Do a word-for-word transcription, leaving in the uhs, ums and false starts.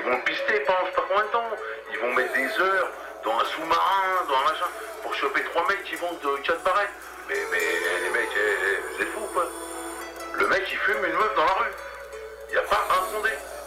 vont le pister pendant je sais pas combien de temps. Ils vont mettre des heures dans un sous-marin, dans un machin, pour choper trois mecs qui vendent de quatre barrettes. Mais, mais les mecs, eh, eh, vous êtes fous quoi. Le mec il fume une meuf dans la rue. Y a pas un sondé.